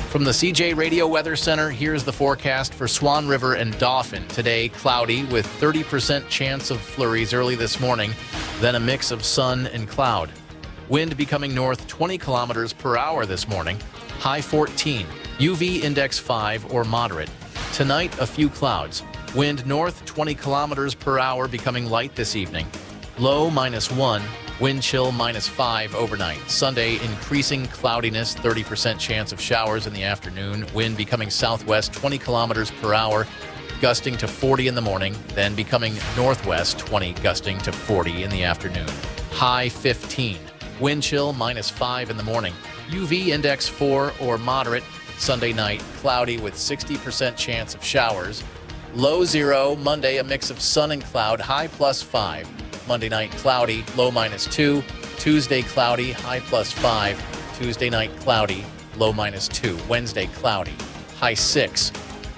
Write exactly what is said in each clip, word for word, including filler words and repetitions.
From the C J Radio Weather Center, here's the forecast for Swan River and Dauphin. Today, cloudy with thirty percent chance of flurries early this morning, then a mix of sun and cloud. Wind becoming north twenty kilometers per hour this morning, high fourteen, U V index five or moderate. Tonight, a few clouds. Wind north twenty kilometers per hour becoming light this evening, low minus one. Wind chill minus five overnight. Sunday, increasing cloudiness, thirty percent chance of showers in the afternoon. Wind becoming southwest twenty kilometers per hour, gusting to forty in the morning, then becoming northwest twenty, gusting to forty in the afternoon. High fifteen. Wind chill minus five in the morning. U V index four or moderate. Sunday night, cloudy with sixty percent chance of showers. Low zero. Monday, a mix of sun and cloud, high plus five. Monday night, cloudy, low minus two. Tuesday, cloudy, high plus five. Tuesday night, cloudy, low minus two. Wednesday, cloudy, high six.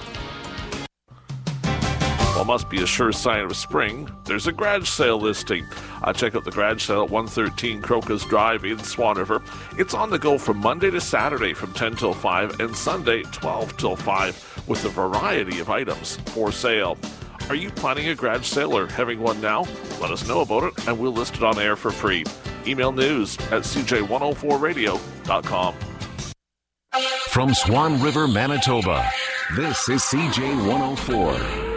Well, must be a sure sign of spring. There's a garage sale listing. Uh, check out the garage sale at one thirteen Crocus Drive in Swan River. It's on the go from Monday to Saturday from ten till five and Sunday twelve till five with a variety of items for sale. Are you planning a garage sale or having one now? Let us know about it and we'll list it on air for free. Email news at c j one oh four radio dot com. From Swan River, Manitoba, this is C J one oh four.